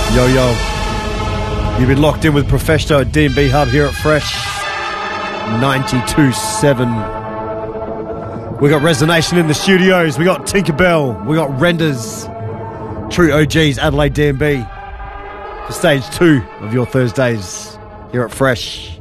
Yo, yo. You've been locked in with Professional at D&B Hub here at Fresh 92.7. We got Resonation in the studios. We got Tinkerbell. We got Renders. True OGs, Adelaide D&B. For stage 2 of your Thursdays here at Fresh.